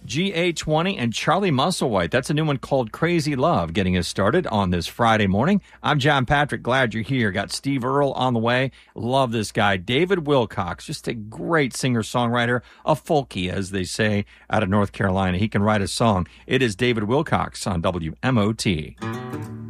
GA20 and Charlie Musselwhite. That's a new one called Crazy Love, getting us started on this Friday morning. I'm John Patrick. Glad you're here. Got Steve Earle on the way. Love this guy. David Wilcox, just a great singer-songwriter, a folkie, as they say, out of North Carolina. He can write a song. It is David Wilcox on WMOT.